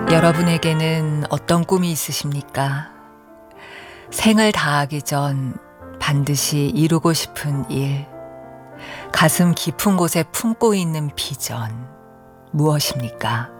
여러분에게는 어떤 꿈이 있으십니까? 생을 다하기 전 반드시 이루고 싶은 일, 가슴 깊은 곳에 품고 있는 비전, 무엇입니까?